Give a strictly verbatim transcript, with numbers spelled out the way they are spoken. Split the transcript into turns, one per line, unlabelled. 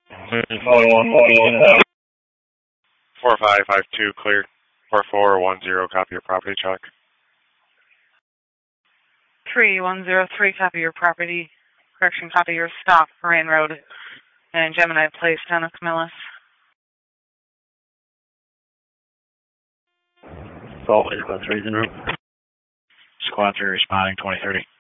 four five five two, clear. four four one zero, copy your property check.
three one zero three, copy your property. Correction, copy your stop, Moraine Road and Gemini Place, down at Camillus.
Salt Lake, Squad three, in room. Squad three responding, twenty thirty.